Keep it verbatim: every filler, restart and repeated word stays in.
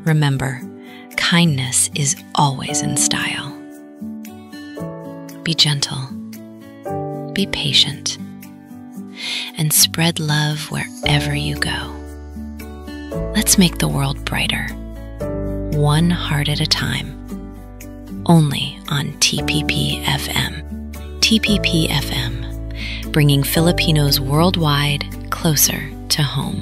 Remember, kindness is always in style. Be gentle, be patient, and spread love wherever you go. Let's make the world brighter, one heart at a time, only on T P P F M. T P P F M, bringing Filipinos worldwide closer to home.